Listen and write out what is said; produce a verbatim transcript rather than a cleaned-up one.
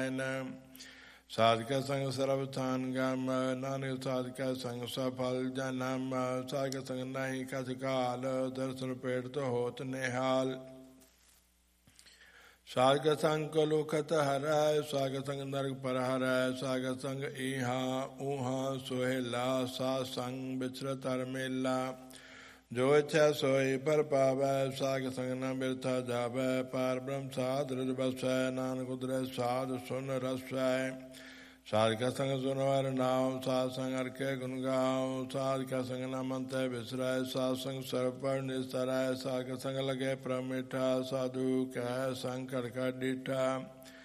नारायण। साधका संग सर्वथान गम नानक साधका संग सफल जन्म। साधका संग नहीं कछ काल दर्शन पेट तो होत निहाल। साधका संग कलुखत हरै साधका संग नरक पर हरै। साधका संग इहा ऊहा सोहेला साध संग बिचरत हर मेला। जो इच्छा सोई पर पावै साधक संग न बिरथा जावै। पार ब्रह्म साध हृदय बसै नानक उतरै साध सुन रसै। साधका संग सुन हर नाम साध संग हर के गुण गाओ। साधका संग न मंतै बिसरै साध संग सर्व पर निस्तरै। साधका संग लगे प्रमिठा साधु कह संग कर कर डिठा।